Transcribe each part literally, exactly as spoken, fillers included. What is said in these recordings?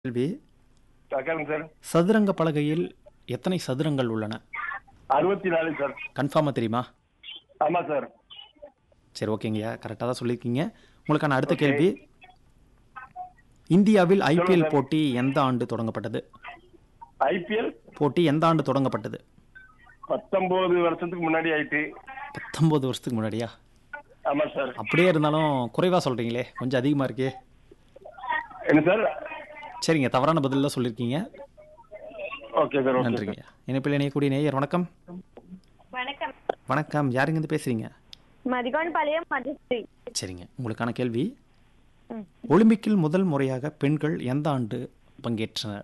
கேள்வி. கேளுங்க சார். சதுரங்க பலகையில் எத்தனை சதுரங்கள் உள்ளன? அறுபத்தி நாலு சார். கன்ஃபார்மா தெரியுமா? ஆமா சார். சரி, ஓகேங்கய்யா, கரெக்டாக தான் சொல்லியிருக்கீங்க. உங்களுக்கான அடுத்த ஓகே. கேள்வி. இந்தியாவில் சொல்லுங்க ஐபிஎல் சார். போட்டி எந்த ஆண்டு தொடங்கப்பட்டது? ஐபிஎல் போட்டி எந்த ஆண்டு தொடங்கப்பட்டது? பத்தொன்பது வருஷத்துக்கு முன்னாடி ஆயிட்டு. பத்தொன்பது வருஷத்துக்கு முன்னாடியா? ஆமா சார். அப்படியே இருந்தாலும் குறைவாக சொல்கிறீங்களே, கொஞ்சம் அதிகமாக இருக்கே. என்ன சார்? சரிங்க, தவறான பதில் தான் சொல்லியிருக்கீங்க. Okay sir. ஓகே நன்றிங்க. சார். இணைப்பில் இணையக்கூடிய நேயர் வணக்கம். வணக்கம். வணக்கம், யாருங்கிருந்து பேசுறீங்க? மதிகோன் பாளையம் மதுஸ்ரீ. சரிங்க, உங்களுக்கான கேள்வி. ம். ஒலிம்பிக்கில் முதல் முறையாக பெண்கள் எந்த ஆண்டு பங்கேற்றனர்?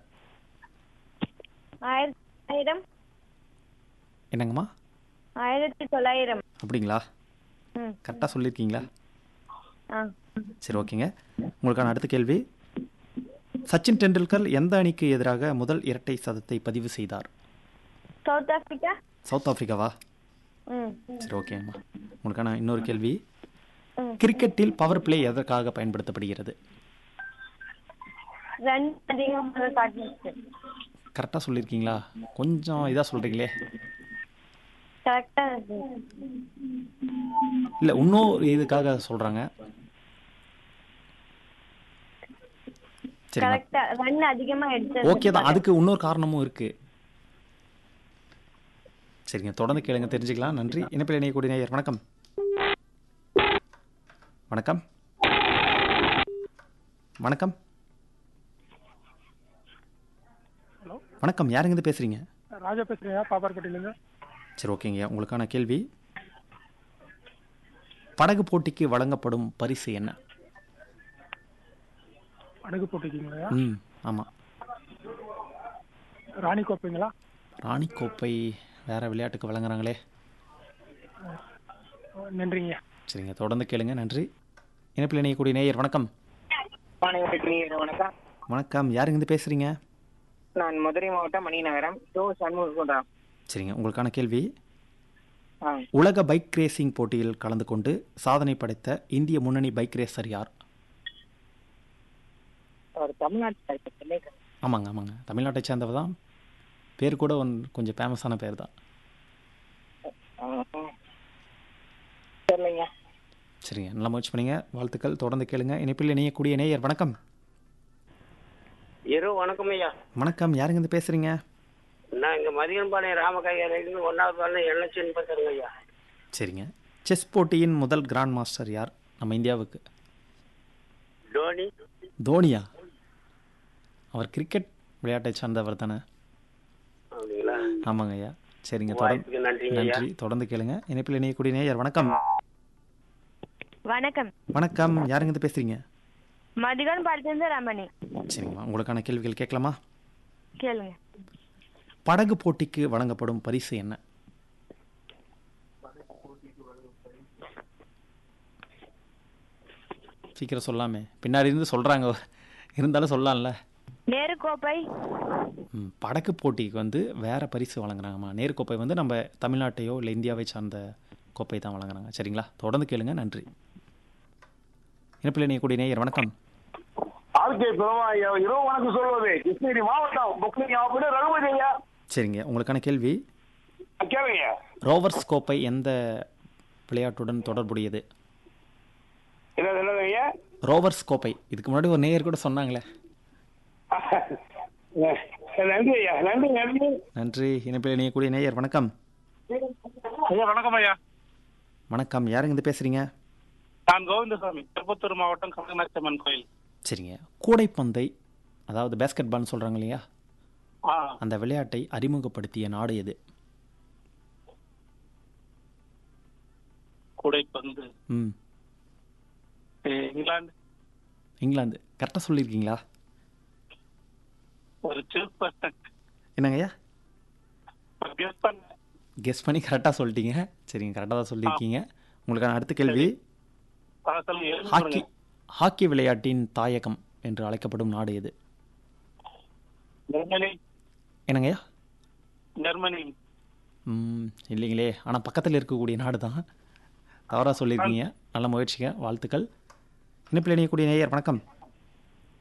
ஆயிரம் என்னங்கம்மா? ஆயிரத்தி தொள்ளாயிரம். அப்படிங்களா? ம். கரெக்டாக சொல்லியிருக்கீங்களா? ஆ. சரி, ஓகேங்க. உங்களுக்கான அடுத்த கேள்வி. சச்சின் டெண்டுல்கர் எந்த அணிக்கு எதிராக முதல் இரட்டை சதத்தை பதிவு செய்தார்? South Africa. சவுத் ஆப்பிரிக்காவா? ம். சரி, ஓகேம்மா. உங்களுக்கான இன்னொரு கேள்வி. ம். கிரிக்கெட்டில் பவர் பிளே எதற்காக பயன்படுத்தப்படுகிறது? ரன் அதிகமாக காட்டுச்சு. கரெக்டாக சொல்லியிருக்கீங்களா? கொஞ்சம் இதாக சொல்கிறீங்களே. கரெக்டா இருக்கு. இல்லை, இன்னும் இதுக்காக சொல்கிறாங்க. சரிங்களா? கரெக்டா ரன் அதிகமா எடுத்து. ஓகே தான், அதுக்கு இன்னொரு காரணமும் இருக்கு. சரிங்க, தொடர்ந்து கேளுங்க, தெரிஞ்சுக்கலாம். நன்றி. இணைப்பில் இணையக்கூடிய நேயர் வணக்கம். வணக்கம். வணக்கம். ஹலோ, வணக்கம், யாருங்கிருந்து பேசுறீங்க? ராஜா பேசுறேன், பாப்பார்பட்டியிலேருந்து. சரி, ஓகேங்க. உங்களுக்கான கேள்வி. படகு போட்டிக்கு வழங்கப்படும் பரிசு என்ன? அடகு போட்டிருக்கீங்களா? ம், ஆமாம். ராணி கோப்பைங்களா? ராணி கோப்பை வேற விளையாட்டுக்கு வழங்குறாங்களே. நன்றிங்க. சரிங்க, தொடர்ந்து கேளுங்க. நன்றி. இணைப்பில் இணையக்கூடிய நேயர் வணக்கம். வணக்கம். வணக்கம், யாருங்கிருந்து பேசுறீங்க? நான் மதுரை மாவட்டம் மணிநகரம் டோ சண்முகம். சரிங்க, உங்களுக்கான கேள்வி. ஆ, உலக பைக் ரேசிங் போட்டியில் கலந்து கொண்டு சாதனை படைத்த இந்திய முன்னணி பைக் ரேசர் யார்? ஒரு தமிழ்நாட்டு சென்னை. ஆமாங்க, ஆமாங்க, தமிழ்நாட்டை சேர்ந்தவர் தான். பேர் கூட ஒன்று கொஞ்சம் ஃபேமஸான பேர் தான். தெரியலைங்க. சரிங்க, நல்லா முயற்சி பண்ணீங்க, வாழ்த்துக்கள். தொடர்ந்து கேளுங்க. இணைப்பில் இணையக்கூடிய நேயர் வணக்கம். இரவு வணக்கம் ஐயா. வணக்கம், யாருங்கிருந்து பேசுறீங்க? நான் இங்க மதியன்பாளையம் ராமகாயிலிருந்து ஒன்னாவது பாளையம் எண்ணச்சின்னு பேசுறேங்க ஐயா. சரிங்க, செஸ் போட்டியின் முதல் கிராண்ட் மாஸ்டர் யார் நம்ம இந்தியாவுக்கு? டோனி. தோனியா? அவர் கிரிக்கெட் விளையாட்டை சார்ந்தவர் தானே? அப்படிங்களா? ஆமாங்க ஐயா. சரிங்க, வாய்ப்புக்கு தொடர்ந்து நன்றிங்க ஐயா. நன்றி. தொடர்ந்து கேளுங்க. இணைப்பில் இணையக்கூடிய நேயர் வணக்கம். வணக்கம். வணக்கம், யாருங்கிருந்து பேசுறீங்க? மதிகோன் பாளையத்திலிருந்து ரமணி. சரிங்கம்மா, உங்களுக்கான கேள்விகள் கேட்கலாமா? கேளுங்க. படகு போட்டிக்கு வழங்கப்படும் பரிசு என்ன? சீக்கிரம் சொல்லாமே, பின்னாடி இருந்து சொல்றாங்க, இருந்தாலும் சொல்லலாம்ல. நேரு கோப்பை. ம், படகு போட்டிக்கு வந்து வேற பரிசு வழங்குறாங்கம்மா. நேரு கோப்பை வந்து நம்ம தமிழ்நாட்டையோ இல்லை இந்தியாவை சார்ந்த கோப்பை தான் வழங்குறாங்க. சரிங்களா? தொடர்ந்து கேளுங்க. நன்றி. இணைப்பில் இணையக்கூடிய நேயர் வணக்கம். ஆர்கே பிரபா ஐயா, இரவு வணக்கம் சொல்வது கிருஷ்ணகிரி மாவட்டம் பொக்லிங் மாவட்டம் ரகுபதி ஐயா. சரிங்க, உங்களுக்கான கேள்வி. கேளுங்க. ரோவர்ஸ் கோப்பை எந்த விளையாட்டுடன் தொடர்புடையது? என்னது என்னது ஐயா? ரோவர்ஸ் கோப்பை இதுக்கு முன்னாடி ஒரு நேயர் கூட சொன்னாங்களே. நன்றி ஐயா. நன்றி நன்றி. நன்றி. இணைப்பில் இணையக்கூடிய நேயர் வணக்கம். ஐயா வணக்கம் ஐயா. வணக்கம், யாருங்கிருந்து பேசுறீங்க? நான் கோவிந்தசாமி, திருப்பத்தூர் மாவட்டம் கனகநாச்சம்மன் கோயில். சரிங்க, கூடைப்பந்தை, அதாவது பேஸ்கெட் பால்னு சொல்றாங்க இல்லையா, ஆ, அந்த விளையாட்டை அறிமுகப்படுத்திய நாடு எது? கூடைப்பந்து. ம், இங்கிலாந்து. இங்கிலாந்து. கரெக்டாக சொல்லியிருக்கீங்களா? ஒரு சூப்பர் என்னங்கய்யா? கெஸ் பண்ண. கெஸ் பண்ணி கரெக்டாக சொல்லிட்டீங்க. சரிங்க, கரெக்டாக தான் சொல்லியிருக்கீங்க. உங்களுக்கான அடுத்த கேள்வி. ஆ, சொல்லுங்க. எழுதி ஹாக்கி சொல்லுங்க. ஹாக்கி விளையாட்டின் தாயகம் என்று அழைக்கப்படும் நாடு எது? ஜெர்மனி. என்னங்கய்யா? ஜெர்மனி. ம், இல்லைங்களே, ஆனால் பக்கத்தில் இருக்கக்கூடிய நாடு தான். தவறாக சொல்லியிருக்கீங்க. நல்ல முயற்சிங்க, வாழ்த்துக்கள். இணைப்பில் இணையக்கூடிய நேயர் வணக்கம்.